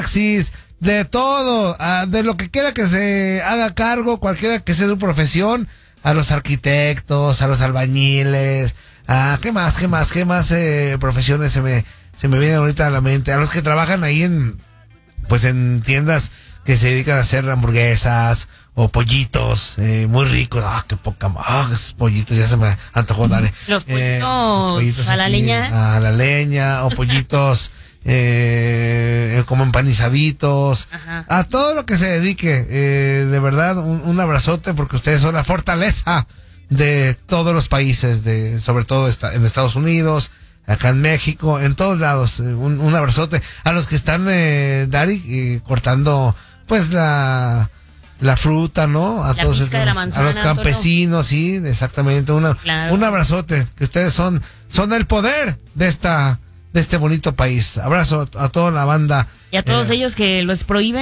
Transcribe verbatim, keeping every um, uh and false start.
taxis, de todo, a, de lo que quiera que se haga cargo, cualquiera que sea su profesión, a los arquitectos, a los albañiles, a qué más, qué más, qué más eh, profesiones se me se me vienen ahorita a la mente, a los que trabajan ahí en pues en tiendas que se dedican a hacer hamburguesas o pollitos eh, muy ricos. Ah, qué poca, ah, esos pollitos ya se me antojó darle. Los pollitos, eh, los pollitos a la así, leña. a la leña, o pollitos eh, como empanizaditos. Ajá. A todo lo que se dedique, eh, de verdad un, un abrazote, porque ustedes son la fortaleza de todos los países, de sobre todo esta, en Estados Unidos, acá en México, en todos lados. Un, un abrazote a los que están, eh, Dari, eh, cortando pues la la fruta, ¿no? A la todos pizca de la manzana, a los campesinos, sí, exactamente. Una, claro. Un abrazote, que ustedes son son el poder de esta de este bonito país. Abrazo a toda la banda. Y a todos eh, ellos que los prohíben